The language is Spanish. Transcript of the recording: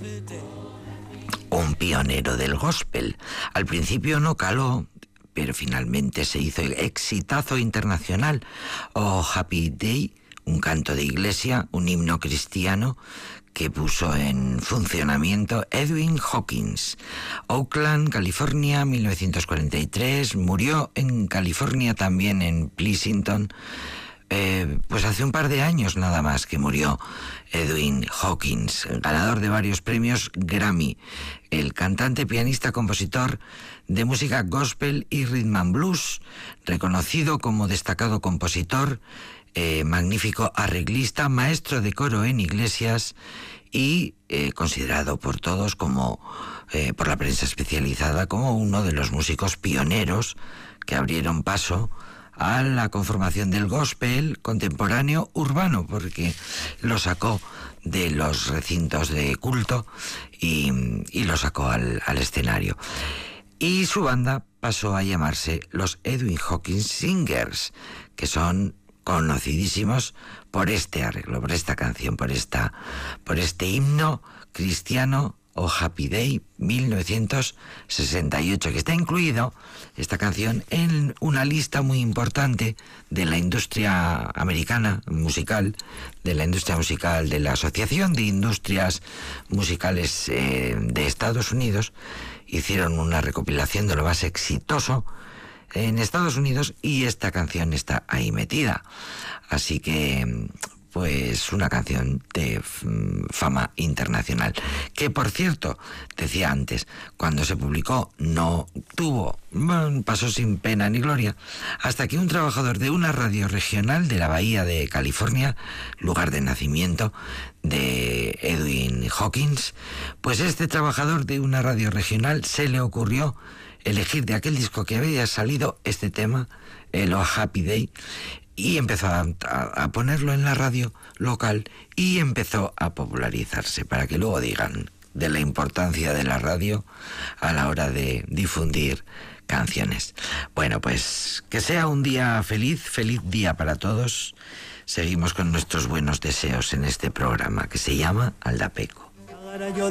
un pionero del gospel. Al principio no caló, pero finalmente se hizo el exitazo internacional. Oh Happy Day, un canto de iglesia, un himno cristiano que puso en funcionamiento Edwin Hawkins. Oakland, California, 1943. Murió en California también, en Pleasanton. Pues hace un par de años nada más que murió Edwin Hawkins, ganador de varios premios Grammy, el cantante, pianista, compositor de música gospel y rhythm and blues, reconocido como destacado compositor, magnífico arreglista, maestro de coro en iglesias y considerado por todos como, por la prensa especializada, como uno de los músicos pioneros que abrieron paso a la conformación del gospel contemporáneo urbano, porque lo sacó de los recintos de culto y lo sacó al escenario. Y su banda pasó a llamarse los Edwin Hawkins Singers, que son conocidísimos por este arreglo, por esta canción, por este himno cristiano, Oh Happy Day, 1968, que está incluido, esta canción, en una lista muy importante de la industria americana musical, de la industria musical de la Asociación de Industrias Musicales de Estados Unidos. Hicieron una recopilación de lo más exitoso en Estados Unidos y esta canción está ahí metida. Así que, pues, una canción de fama internacional, que por cierto, decía antes, cuando se publicó no pasó sin pena ni gloria, hasta que un trabajador de una radio regional de la Bahía de California, lugar de nacimiento de Edwin Hawkins, pues este trabajador de una radio regional se le ocurrió elegir de aquel disco que había salido este tema, el Oh Happy Day, y empezó a ponerlo en la radio local y empezó a popularizarse, para que luego digan de la importancia de la radio a la hora de difundir canciones. Bueno, pues que sea un día feliz día para todos. Seguimos con nuestros buenos deseos en este programa que se llama Aldapeco.